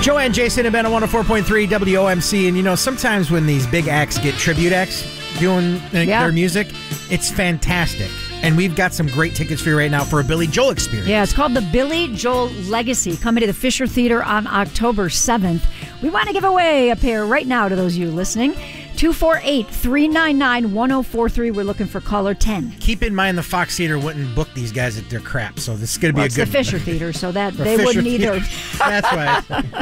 Joanne, Jason, and Ben on 104.3 WOMC. And, you know, sometimes when these big acts get tribute acts doing their music, it's fantastic. And we've got some great tickets for you right now for a Billy Joel experience. Yeah, it's called the Billy Joel Legacy, coming to the Fisher Theater on October 7th. We want to give away a pair right now to those of you listening. 248-399-1043. We're looking for caller 10. Keep in mind the Fox Theater wouldn't book these guys at their crap, so this is going to be a good one. It's the Fisher Theater, so that they Fisher wouldn't either. That's right.